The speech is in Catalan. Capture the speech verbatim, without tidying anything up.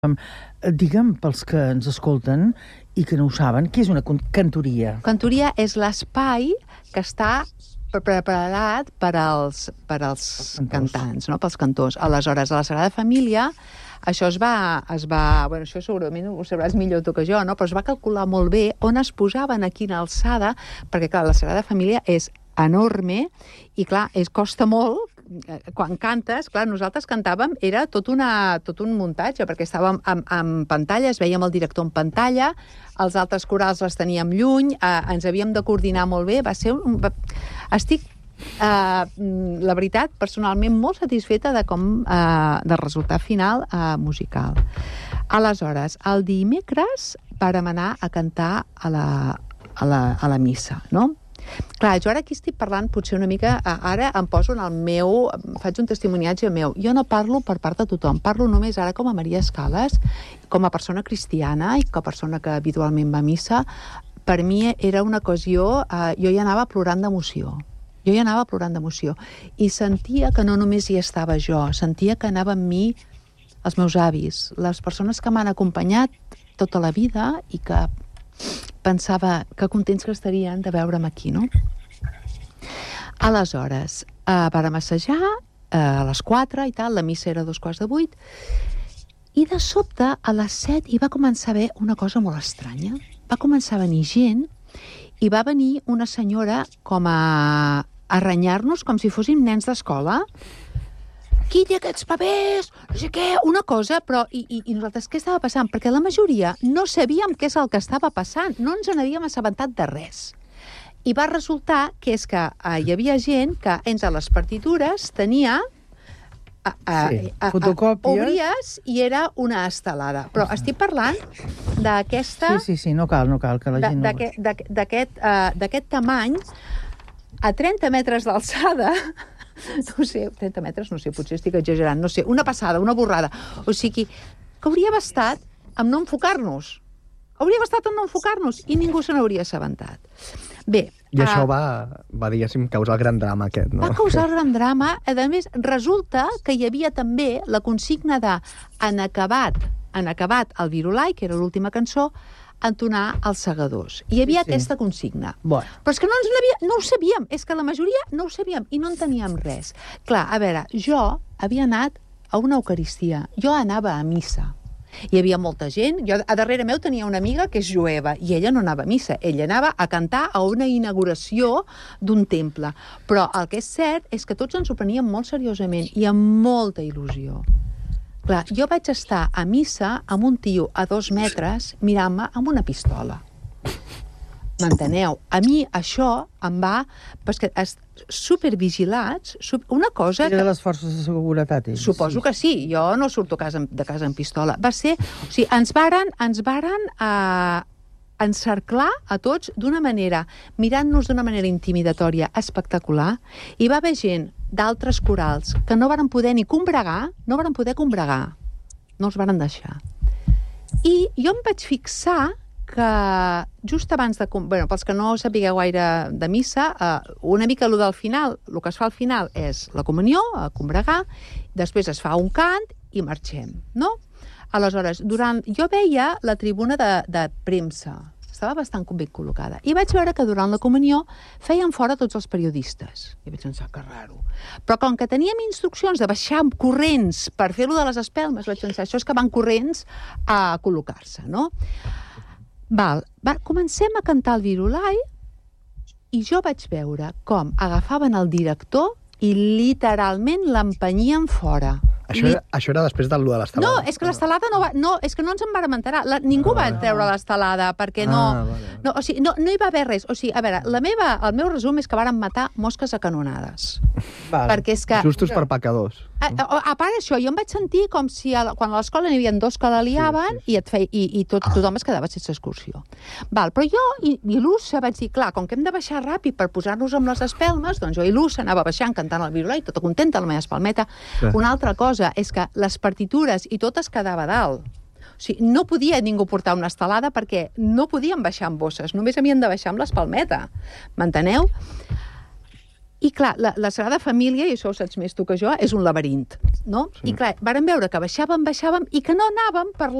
Digue'm, pels que ens escolten i que no ho saben, què és una cantoria? Cantoria és l'espai que està preparat per als, per als cantants, no? Pels cantors. Aleshores, a la Sagrada Família, això es va... Es va bueno, això segurament ho sabràs millor tu que jo, no? Però es va calcular molt bé on es posaven a quina alçada, perquè, clar, la Sagrada Família és enorme i, clar, es costa molt. Quan cantes, clar, nosaltres cantàvem, era tot, una, tot un muntatge, perquè estàvem en, en pantalles, veiem el director en pantalla, els altres corals les teníem lluny, eh, ens havíem de coordinar molt bé, va ser un... Va, estic, eh, la veritat, personalment molt satisfeta de com, eh, del resultat final eh, musical. Aleshores, el dimecres vàrem anar a cantar a la, a la, a la missa, no? Clar, jo ara aquí estic parlant potser una mica, ara em poso en el meu, faig un testimoniatge meu. Jo no parlo per part de tothom, parlo només ara com a Maria Escales, com a persona cristiana i com a persona que habitualment va a missa. Per mi era una ocasió, eh, jo ja anava plorant d'emoció. Jo ja anava plorant d'emoció. I sentia que no només hi estava jo, sentia que anava amb mi els meus avis, les persones que m'han acompanyat tota la vida i que pensava que contents que estarien de veure'm aquí, no? Aleshores, eh, vàrem assajar eh, a les quatre i tal, la missa era a dos quarts de vuit, i de sobte, a les set, hi va començar a haver una cosa molt estranya. Va començar a venir gent i va venir una senyora com a, a renyar-nos com si fóssim nens d'escola. Qui té aquests papers? No sé què, una cosa, però... I, i, i nosaltres què estava passant? Perquè la majoria no sabíem què és el que estava passant, no ens n'havíem assabentat de res. I va resultar que és que eh, hi havia gent que entre les partitures tenia... A, a, sí, a, a, fotocòpies. Obries i era una estelada. Però estic parlant d'aquesta... Sí, sí, sí, no cal, no cal, que la gent no... D'aquest uh, tamany, a trenta metres d'alçada... No sé, trenta metres, no sé, potser estic exagerant, no sé, una passada, una borrada. O sigui, que hauria bastat amb no enfocar-nos. Hauria bastat amb no enfocar-nos i ningú se n'hauria assabentat. Bé... I això uh, va, va, diguéssim, causar el gran drama aquest, no? Va causar el gran drama. A més, resulta que hi havia també la consigna de en acabat, en acabat el Virolai, que era l'última cançó, entonar els segadors. Hi havia sí, sí. aquesta consigna. Bueno. Però és que no, ens no ho sabíem, és que la majoria no ho sabíem i no en teníem res. Clar, a veure, jo havia anat a una eucaristia, jo anava a missa. Hi havia molta gent, jo a darrere meu tenia una amiga que és jueva i ella no anava a missa, ella anava a cantar a una inauguració d'un temple. Però el que és cert és que tots ens ho preníem molt seriosament i amb molta il·lusió. Clar, jo vaig estar a missa amb un tio a dos metres mirant-me amb una pistola. M'enteneu? A mi això em va... Però és que supervigilats, una cosa... Era de les forces de seguretat, ells. Suposo que sí, jo no surto de casa amb pistola. Va ser... O sigui, ens varen, ens varen a encerclar a tots d'una manera, mirant-nos d'una manera intimidatòria espectacular. Hi va haver gent d'altres corals que no varen poder ni combregar, no varen poder combregar. No els varen deixar. I jo em vaig fixar que just abans de... Bueno, pels que no sapigueu gaire de missa, eh, una mica el del final, el que es fa al final és la comunió, a combregar, després es fa un cant i marxem, no? Aleshores, durant... jo veia la tribuna de, de premsa, estava bastant ben col·locada, i vaig veure que durant la comunió feien fora tots els periodistes. I vaig pensar, que raro. Però com que teníem instruccions de baixar corrents per fer-lo de les espelmes, vaig pensar, això és que van corrents a col·locar-se, no? Val, va, comencem a cantar el Virolai i jo vaig veure com agafaven el director i literalment l'empenyien fora. Això era, això era després del de l'estelada. No, és que l'estelada no va... No, és que no ens en vàrem enterar. La, ningú ah, va treure l'estelada, perquè no... Ah, vale. No, o sigui, no, no hi va haver res. O sigui, a veure, la meva, el meu resum és que vàrem matar mosques a canonades. Vale. Perquè és que... Justos per pecadors. A, a, a part això, jo em vaig sentir com si a la, quan a l'escola n'hi havia dos que la liaven sí, sí, sí. i, et fei, i, i tot, tothom es quedava sense excursió. Val, però jo, il·lusa, vaig dir, clar, com que hem de baixar ràpid per posar-nos amb les espelmes, doncs jo, il·lusa, anava baixant, cantant el Virolai, tota contenta, la meva espalmeta. Sí. Una altra cosa és que les partitures i tot es quedava a dalt. O sigui, no podia ningú portar una estelada perquè no podien baixar amb bosses, només havien de baixar amb l'espalmeta. M'enteneu? I, clar, la, la Sagrada Família, i això ho saps més tu que jo, és un laberint, no? Sí. I, clar, vàrem veure que baixàvem, baixàvem, i que no anàvem per